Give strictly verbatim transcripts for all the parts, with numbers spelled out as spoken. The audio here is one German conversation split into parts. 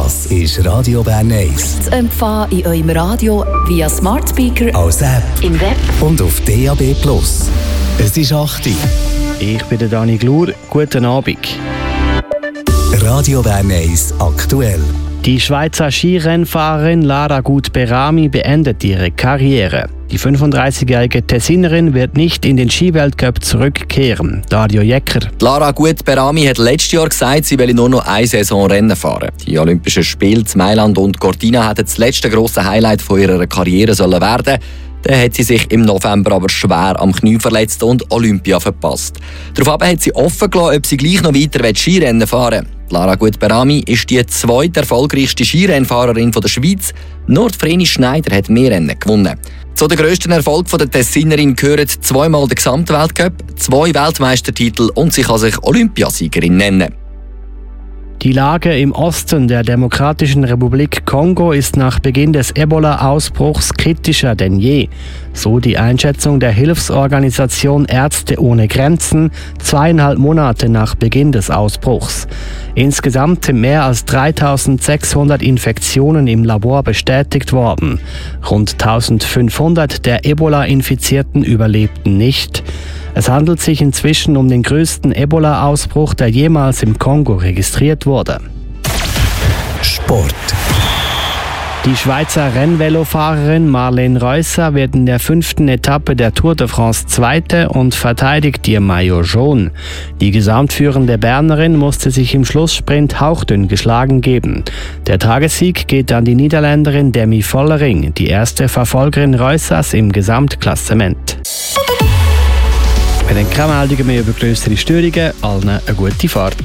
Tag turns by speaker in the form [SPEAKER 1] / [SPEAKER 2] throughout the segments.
[SPEAKER 1] Das ist Radio Bern eins.
[SPEAKER 2] Zu empfangen in eurem Radio via Smart Speaker,
[SPEAKER 1] als App
[SPEAKER 2] im Web
[SPEAKER 1] und auf D A B plus. Es ist acht Uhr.
[SPEAKER 3] Ich bin der Dani Glur. Guten Abend.
[SPEAKER 1] Radio Bern eins aktuell.
[SPEAKER 3] Die Schweizer Skirennfahrerin Lara Gut-Berami beendet ihre Karriere. Die fünfunddreißigjährige Tessinerin wird nicht in den Skiweltcup zurückkehren. Dario Jecker.
[SPEAKER 4] Lara Gut-Berami hat letztes Jahr gesagt, sie will nur noch eine Saison Rennen fahren. Die Olympischen Spiele in Mailand und Cortina hätten das letzte grosse Highlight von ihrer Karriere sollen werden. Dann hat sie sich im November aber schwer am Knie verletzt und Olympia verpasst. Daraufhin hat sie offen gelassen, ob sie gleich noch weiter Skirennen fahren will. Lara Gut-Berami ist die zweite erfolgreichste Skirennfahrerin der Schweiz. Nur Vreni Schneider hat mehr Rennen gewonnen. Zu den grössten Erfolgen der Tessinerin gehören zweimal der Gesamtweltcup, zwei Weltmeistertitel und sie kann sich Olympiasiegerin nennen.
[SPEAKER 3] Die Lage im Osten der Demokratischen Republik Kongo ist nach Beginn des Ebola-Ausbruchs kritischer denn je. So die Einschätzung der Hilfsorganisation Ärzte ohne Grenzen, zweieinhalb Monate nach Beginn des Ausbruchs. Insgesamt sind mehr als dreitausendsechshundert Infektionen im Labor bestätigt worden. Rund eintausendfünfhundert der Ebola-Infizierten überlebten nicht. Es handelt sich inzwischen um den größten Ebola-Ausbruch, der jemals im Kongo registriert wurde.
[SPEAKER 1] Sport.
[SPEAKER 3] Die Schweizer Rennvelofahrerin Marlene Reusser wird in der fünften Etappe der Tour de France Zweite und verteidigt ihr Maillot jaune. Die gesamtführende Bernerin musste sich im Schlusssprint hauchdünn geschlagen geben. Der Tagessieg geht an die Niederländerin Demi Vollering, die erste Verfolgerin Reussers im Gesamtklassement. Wir haben keine Meldungen mehr über grössere Störungen, allen eine gute Fahrt.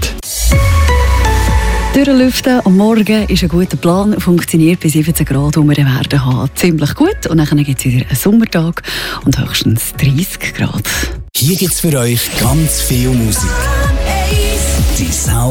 [SPEAKER 5] Durchlüften am Morgen ist ein guter Plan, funktioniert bei siebzehn Grad, die wir werden haben. Ziemlich gut und dann gibt es wieder einen Sommertag und höchstens dreißig Grad.
[SPEAKER 1] Hier gibt es für euch ganz viel Musik. Die Sound